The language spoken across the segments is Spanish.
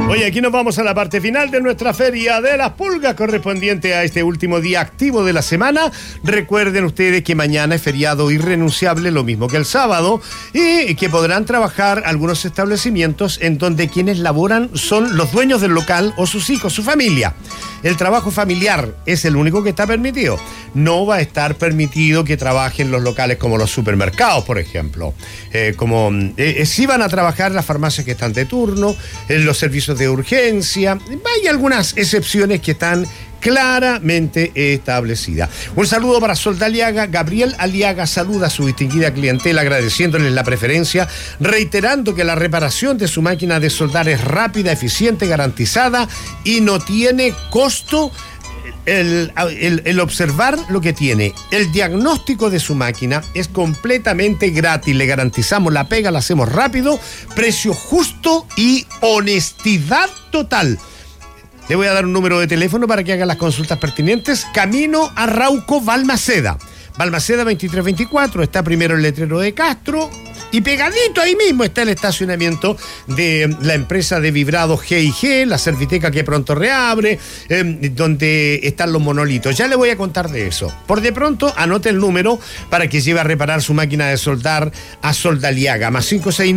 Oye, aquí nos vamos a la parte final de nuestra Feria de las Pulgas, correspondiente a este último día activo de la semana. Recuerden ustedes que mañana es feriado irrenunciable, lo mismo que el sábado, y que podrán trabajar algunos establecimientos en donde quienes laboran son los dueños del local o sus hijos, su familia. El trabajo familiar es el único que está permitido. No va a estar permitido que trabajen los locales como los supermercados, por ejemplo. Sí van a trabajar las farmacias que están de turno, los servicios de urgencia. Hay algunas excepciones que están claramente establecidas. Un saludo para Soldaliaga. Gabriel Aliaga saluda a su distinguida clientela agradeciéndoles la preferencia, reiterando que la reparación de su máquina de soldar es rápida, eficiente, garantizada y no tiene costo. El observar lo que tiene, el diagnóstico de su máquina es completamente gratis. Le garantizamos la pega, la hacemos rápido, precio justo y honestidad total. Le voy a dar un número de teléfono para que haga las consultas pertinentes. Camino a Rauco, Balmaceda. Balmaceda 2324, está primero el letrero de Castro y pegadito ahí mismo está el estacionamiento de la empresa de vibrados G&G, la Serviteca que pronto reabre, donde están los monolitos. Ya le voy a contar de eso. Por de pronto, anote el número para que lleve a reparar su máquina de soldar a Soldaliaga, más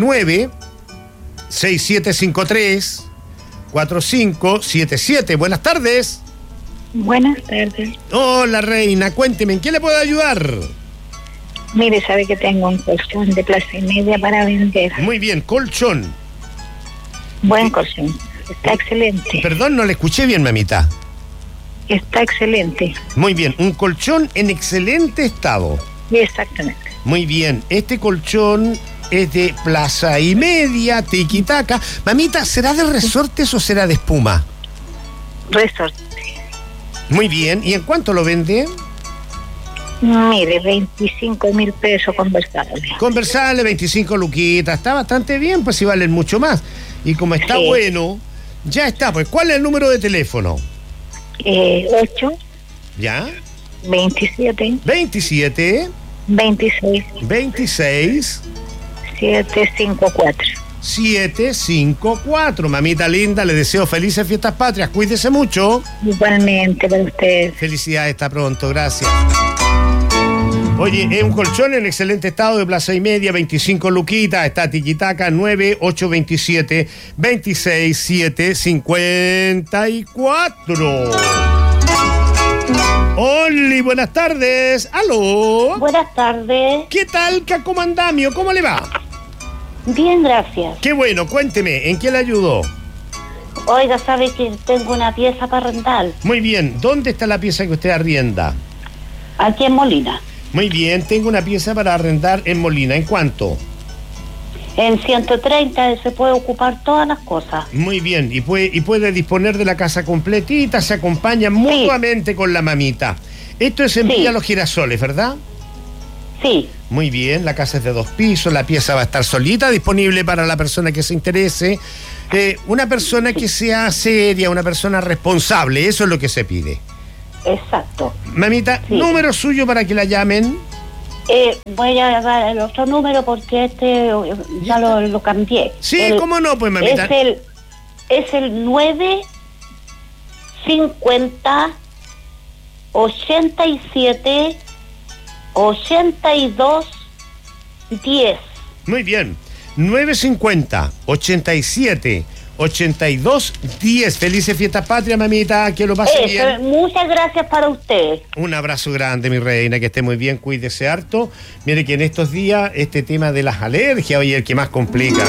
569-6753-4577. Buenas tardes. Buenas tardes. Hola, reina, cuénteme, ¿en qué le puedo ayudar? Mire, sabe que tengo un colchón de Plaza y Media para vender. Muy bien, colchón. Buen colchón, está excelente. Perdón, no le escuché bien, mamita. Está excelente. Muy bien, un colchón en excelente estado. Exactamente. Muy bien, este colchón es de Plaza y Media, tiquitaca. Mamita, ¿será de resortes o será de espuma? Resorte. Muy bien, ¿y en cuánto lo vende? Mire, 25.000 pesos conversable. Conversable, 25 luquitas, está bastante bien, pues si valen mucho más. Y como está bueno, ya está, pues ¿cuál es el número de teléfono? 8. ¿Ya? 27. 27. 26. 26. 754. 754. Mamita linda, le deseo felices fiestas patrias. Cuídese mucho. Igualmente para usted. Felicidades, hasta pronto, gracias. Oye, es un colchón en excelente estado de Plaza y Media, 25 luquitas, está tiquitaca, 9827 26754. Oli, buenas tardes. ¿Aló? Buenas tardes. ¿Qué tal, Cacomandamio? ¿Cómo le va? Bien, gracias. Qué bueno, cuénteme, ¿en qué le ayudó? Oiga, sabe que tengo una pieza para arrendar. Muy bien, ¿dónde está la pieza que usted arrienda? Aquí en Molina. Muy bien, tengo una pieza para arrendar en Molina. ¿En cuánto? En 130 se puede ocupar todas las cosas. Muy bien, y puede disponer de la casa completita, se acompaña mutuamente con la mamita. Esto es en Villa Los Girasoles, ¿verdad? Sí. Muy bien, la casa es de 2 pisos, la pieza va a estar solita, disponible para la persona que se interese. Una persona que sea seria, una persona responsable, eso es lo que se pide. Exacto. Mamita, número suyo para que la llamen. Voy a dar el otro número porque este ya lo cambié. Sí, ¿cómo no? Pues, mamita. Es el 950 87 82 10. Muy bien. 950 87 82 10. Felices fiestas patrias, mamita, que lo pase bien. Muchas gracias para usted. Un abrazo grande, mi reina, que esté muy bien, cuídese harto. Mire que en estos días este tema de las alergias, oye, el que más complica.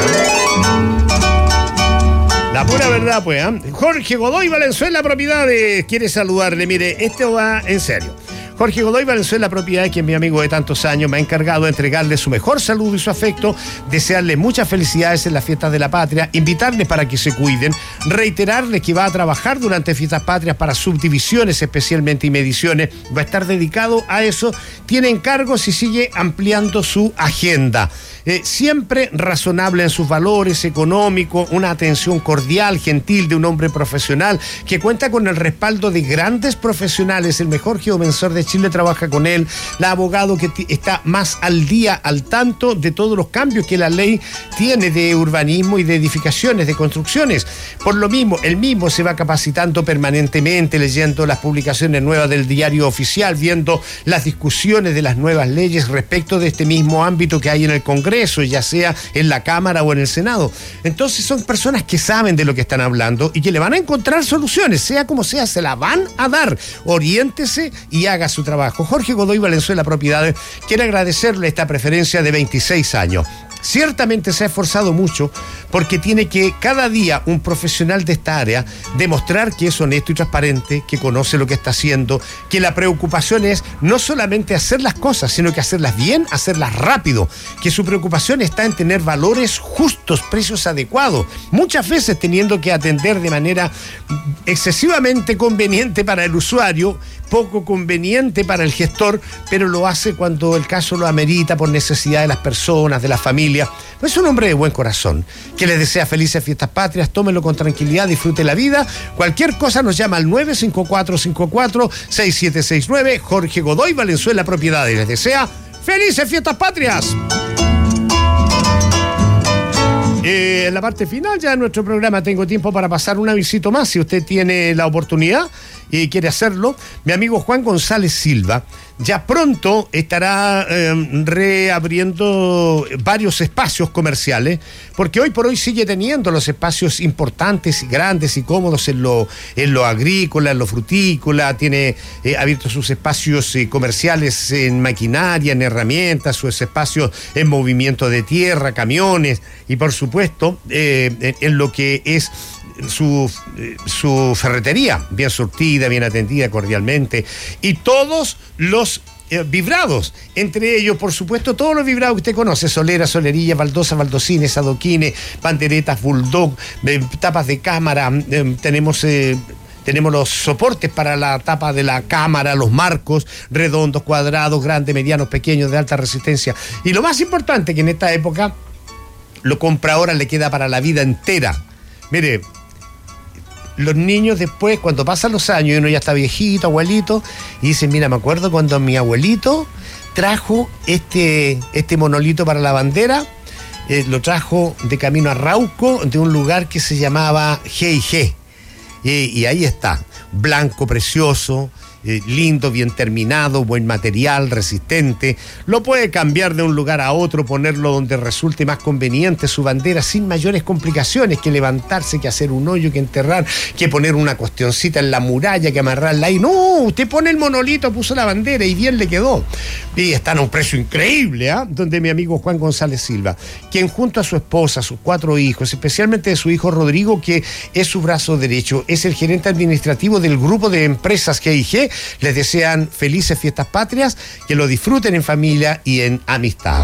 La pura verdad, pues, ¿eh? Jorge Godoy Valenzuela Propiedades quiere saludarle. Mire, esto va en serio. Jorge Godoy Valenzuela Propiedades, que es mi amigo de tantos años, me ha encargado de entregarle su mejor saludo y su afecto, desearle muchas felicidades en las fiestas de la patria, invitarles para que se cuiden, reiterarles que va a trabajar durante fiestas patrias para subdivisiones especialmente y mediciones, va a estar dedicado a eso, tiene encargos y sigue ampliando su agenda. Siempre razonable en sus valores económicos, una atención cordial, gentil de un hombre profesional que cuenta con el respaldo de grandes profesionales, el mejor geomensor de Chile trabaja con él, el abogado que está más al día, al tanto de todos los cambios que la ley tiene de urbanismo y de edificaciones, de construcciones. Por lo mismo, él mismo se va capacitando permanentemente, leyendo las publicaciones nuevas del Diario Oficial, viendo las discusiones de las nuevas leyes respecto de este mismo ámbito que hay en el Congreso, ya sea en la Cámara o en el Senado. Entonces son personas que saben de lo que están hablando y que le van a encontrar soluciones, sea como sea, se la van a dar. Oriéntese y haga su trabajo. Jorge Godoy Valenzuela Propiedades quiere agradecerle esta preferencia de 26 años. Ciertamente se ha esforzado mucho porque tiene que cada día un profesional de esta área demostrar que es honesto y transparente, que conoce lo que está haciendo, que la preocupación es no solamente hacer las cosas, sino que hacerlas bien, hacerlas rápido, que su preocupación está en tener valores justos, precios adecuados, muchas veces teniendo que atender de manera excesivamente conveniente para el usuario, poco conveniente para el gestor, pero lo hace cuando el caso lo amerita por necesidad de las personas, de la familia. Es un hombre de buen corazón, que les desea felices fiestas patrias, tómenlo con tranquilidad, disfrute la vida. Cualquier cosa nos llama al 95454-6769. Jorge Godoy Valenzuela Propiedades les desea felices fiestas patrias. En la parte final ya de nuestro programa tengo tiempo para pasar un avisito más, si usted tiene la oportunidad y quiere hacerlo. Mi amigo Juan González Silva ya pronto estará reabriendo varios espacios comerciales, porque hoy por hoy sigue teniendo los espacios importantes y grandes y cómodos en lo agrícola, en lo frutícola. Tiene abiertos sus espacios comerciales en maquinaria, en herramientas, sus espacios en movimiento de tierra, camiones y por supuesto en lo que es su ferretería, bien surtida, bien atendida cordialmente, y todos los vibrados, entre ellos por supuesto todos los vibrados que usted conoce: soleras, solerillas, baldosas, baldocines, adoquines, panderetas, bulldog, tapas de cámara. Tenemos los soportes para la tapa de la cámara, los marcos redondos, cuadrados, grandes, medianos, pequeños, de alta resistencia. Y lo más importante, que en esta época lo compra ahora, le queda para la vida entera. Mire, los niños después, cuando pasan los años y uno ya está viejito, abuelito, y dicen: mira, me acuerdo cuando mi abuelito trajo este monolito para la bandera, lo trajo de camino a Rauco, de un lugar que se llamaba G&G. Y ahí está, blanco, precioso, lindo, bien terminado, buen material, resistente. Lo puede cambiar de un lugar a otro, ponerlo donde resulte más conveniente su bandera, sin mayores complicaciones que levantarse, que hacer un hoyo, que enterrar, que poner una cuestioncita en la muralla, que amarrarla ahí. No, usted pone el monolito, puso la bandera y bien le quedó. Y están a un precio increíble, donde mi amigo Juan González Silva, quien junto a su esposa, sus 4 hijos, especialmente de su hijo Rodrigo, que es su brazo derecho, es el gerente administrativo del grupo de empresas G&G, les desean felices fiestas patrias, que lo disfruten en familia y en amistad.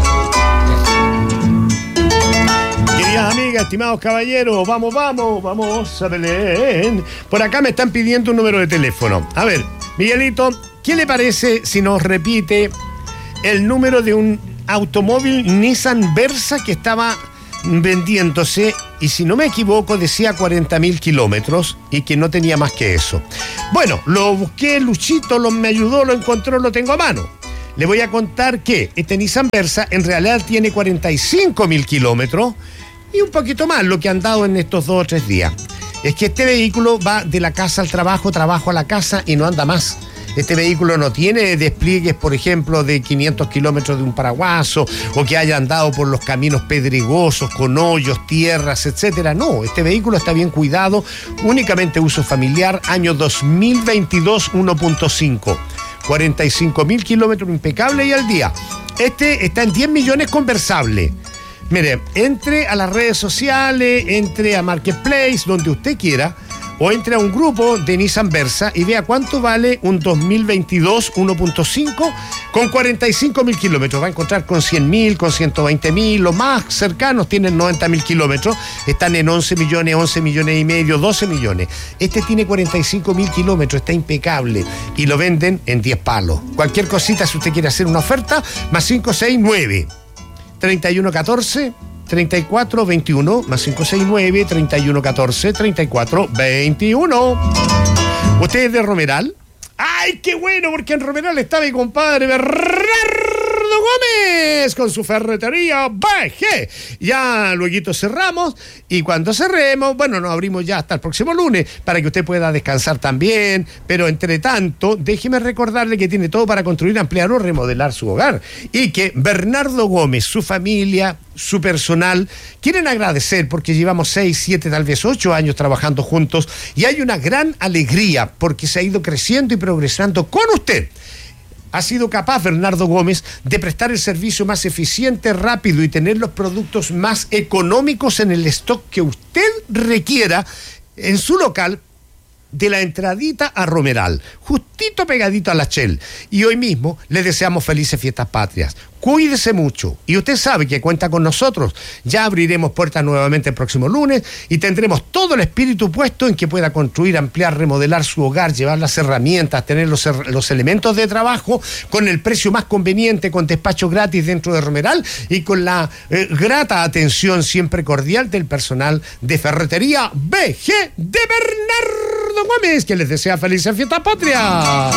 Queridas amigas, estimados caballeros, vamos a Belén. Por acá me están pidiendo un número de teléfono. A ver, Miguelito, ¿qué le parece si nos repite el número de un automóvil Nissan Versa que estaba vendiéndose, y si no me equivoco decía 40.000 kilómetros y que no tenía más que eso? Bueno, lo busqué, Luchito me ayudó, lo encontró, lo tengo a mano. Le voy a contar que este Nissan Versa en realidad tiene 45.000 kilómetros y un poquito más lo que han dado en estos 2 o 3 días. Es que este vehículo va de la casa al trabajo, trabajo a la casa y no anda más. Este vehículo no tiene despliegues, por ejemplo, de 500 kilómetros de un paraguaso, o que haya andado por los caminos pedregosos, con hoyos, tierras, etcétera. No, este vehículo está bien cuidado, únicamente uso familiar, año 2022 1.5. 45.000 kilómetros impecable y al día. Este está en 10 millones conversable. Mire, entre a las redes sociales, entre a Marketplace, donde usted quiera, o entre a un grupo de Nissan Versa y vea cuánto vale un 2022 1.5 con 45.000 kilómetros. Va a encontrar con 100.000, con 120.000, los más cercanos tienen 90.000 kilómetros, están en 11 millones, 11 millones y medio, 12 millones. Este tiene 45.000 kilómetros, está impecable y lo venden en 10 palos. Cualquier cosita, si usted quiere hacer una oferta, más 569 3114 3421, más 569 3114 3421. ¿Usted es de Romeral? ¡Ay, qué bueno! Porque en Romeral está mi compadre Bernardo Gómez con su ferretería BG. Ya luego cerramos y cuando cerremos, bueno, nos abrimos ya hasta el próximo lunes para que usted pueda descansar también. Pero entre tanto, déjeme recordarle que tiene todo para construir, ampliar o remodelar su hogar. Y que Bernardo Gómez, su familia, su personal, quieren agradecer porque llevamos 6, 7, tal vez 8 años trabajando juntos y hay una gran alegría porque se ha ido creciendo y progresando con usted. Ha sido capaz Bernardo Gómez de prestar el servicio más eficiente, rápido y tener los productos más económicos en el stock que usted requiera en su local, de la entradita a Romeral, justito pegadito a la Shell. Y hoy mismo le deseamos felices fiestas patrias. Cuídese mucho. Y usted sabe que cuenta con nosotros. Ya abriremos puertas nuevamente el próximo lunes y tendremos todo el espíritu puesto en que pueda construir, ampliar, remodelar su hogar, llevar las herramientas, tener los elementos de trabajo con el precio más conveniente, con despacho gratis dentro de Romeral y con la grata atención siempre cordial del personal de Ferretería BG de Bernardo Gómez, que les desea felices fiestas patrias.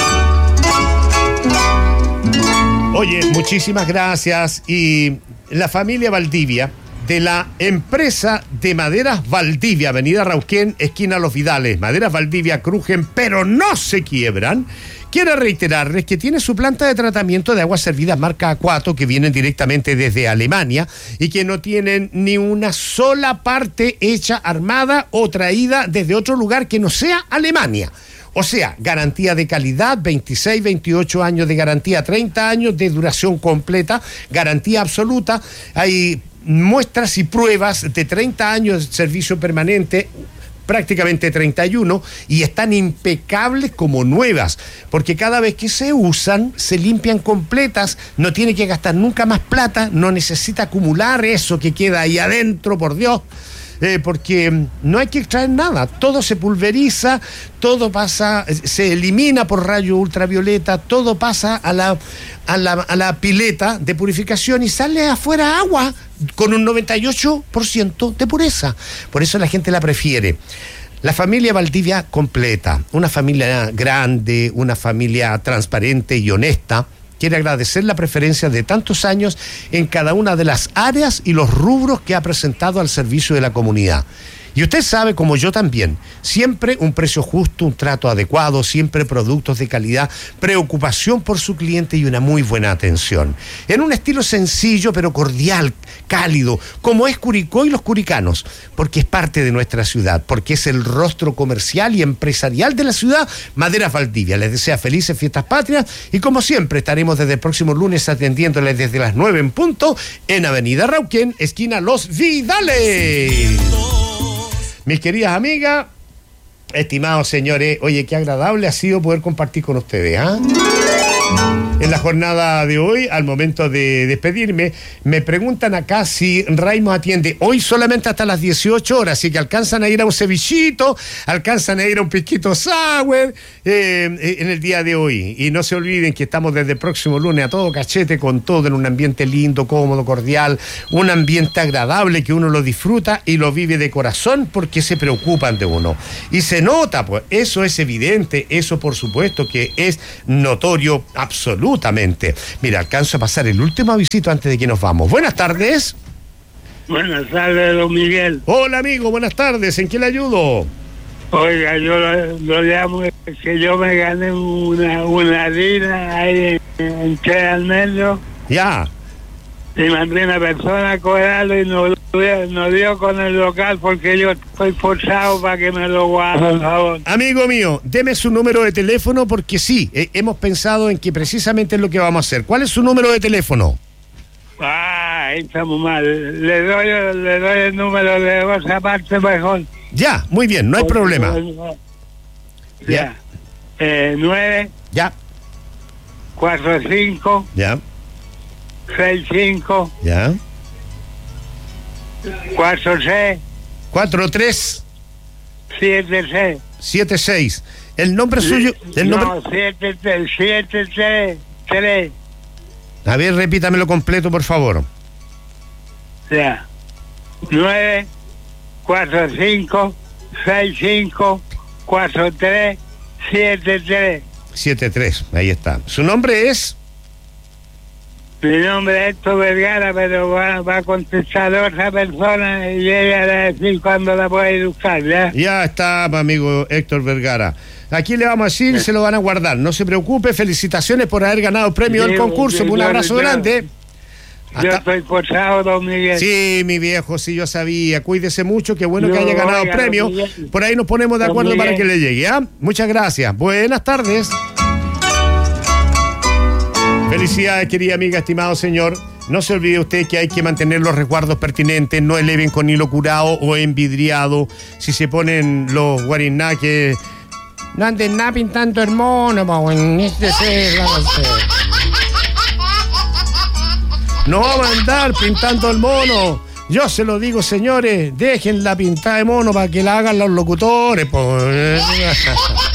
Oye, muchísimas gracias. Y la familia Valdivia, de la empresa de Maderas Valdivia, Avenida Rauquén, esquina Los Vidales. Maderas Valdivia crujen, pero no se quiebran. Quiero reiterarles que tiene su planta de tratamiento de aguas servidas marca Aquato, que vienen directamente desde Alemania y que no tienen ni una sola parte hecha, armada o traída desde otro lugar que no sea Alemania. O sea, garantía de calidad, 26, 28 años de garantía, 30 años de duración completa, garantía absoluta. Hay muestras y pruebas de 30 años de servicio permanente, prácticamente 31, y están impecables como nuevas, porque cada vez que se usan, se limpian completas, no tiene que gastar nunca más plata, no necesita acumular eso que queda ahí adentro, por Dios. Porque no hay que extraer nada, todo se pulveriza, todo pasa, se elimina por rayo ultravioleta, todo pasa a la pileta de purificación y sale afuera agua con un 98% de pureza. Por eso la gente la prefiere. La familia Valdivia completa, una familia grande, una familia transparente y honesta, quiere agradecer la preferencia de tantos años en cada una de las áreas y los rubros que ha presentado al servicio de la comunidad. Y usted sabe, como yo también, siempre un precio justo, un trato adecuado, siempre productos de calidad, preocupación por su cliente y una muy buena atención. En un estilo sencillo pero cordial, cálido, como es Curicó y los curicanos, porque es parte de nuestra ciudad, porque es el rostro comercial y empresarial de la ciudad. Maderas Valdivia les desea felices fiestas patrias y como siempre estaremos desde el próximo lunes atendiéndoles desde las 9 en punto en Avenida Rauquén, esquina Los Vidales. Mis queridas amigas, estimados señores, oye, qué agradable ha sido poder compartir con ustedes, ¿ah? En la jornada de hoy, al momento de despedirme, me preguntan acá si Raimos atiende hoy solamente hasta las 18 horas, así que alcanzan a ir a un cevichito, alcanzan a ir a un pisquito sour en el día de hoy. Y no se olviden que estamos desde el próximo lunes a todo cachete, con todo, en un ambiente lindo, cómodo, cordial, un ambiente agradable que uno lo disfruta y lo vive de corazón porque se preocupan de uno. Y se nota, pues, eso es evidente, eso por supuesto que es notorio absolutamente. Mira, alcanzo a pasar el último avisito antes de que nos vamos. Buenas tardes. Buenas tardes, don Miguel. Hola, amigo, buenas tardes. ¿En qué le ayudo? Oiga, yo lo llamo, que yo me gané una harina ahí en Che Almendro. Ya. Y mandé una persona a cobrarlo y no dio con el local porque yo estoy forzado para que me lo guarde, por favor. Amigo mío, deme su número de teléfono porque sí, hemos pensado en que precisamente es lo que vamos a hacer. ¿Cuál es su número de teléfono? Ahí estamos mal. Le doy el número de otra parte mejor. Ya, muy bien, no hay problema. Ya. 9. Ya. 45. Ya. 65. Ya. 46. 43. 76. 76. El nombre suyo. El nombre... No, 733. A ver, repítamelo completo, por favor. Ya. 9, 4, 5, 6, 5, 4, 3, 7, 3. 73, ahí está. ¿Su nombre es? Mi nombre es Héctor Vergara, pero va a contestar otra persona y ella va a decir cuándo la puede buscar, ¿ya? Ya está, amigo Héctor Vergara. Aquí le vamos a decir y se lo van a guardar. No se preocupe, felicitaciones por haber ganado el premio del concurso. Un abrazo grande. Yo estoy forzado, don Miguel. Sí, mi viejo, sí, yo sabía. Cuídese mucho, qué bueno que haya Yo, ganado el oiga, premio. don Miguel. Por ahí nos ponemos de Don acuerdo para Miguel. que le llegue, ¿ah? Muchas gracias. Buenas tardes. Felicidades, querida amiga, estimado señor. No se olvide usted que hay que mantener los resguardos pertinentes, no eleven con hilo curado o envidriado. Si se ponen los guarinaques, no anden nada pintando el mono, no vamos a andar pintando el mono. Yo se lo digo, señores, dejen la pintada de mono para que la hagan los locutores, pues.